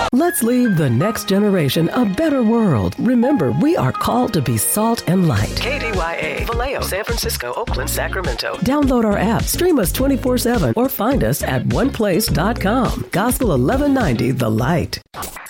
Let's leave the next generation a better world. Remember, we are called to be salt and light. KDYA, Vallejo, San Francisco, Oakland, Sacramento. Download our app, stream us 24/7, or find us at oneplace.com. Gospel 1190, The Light.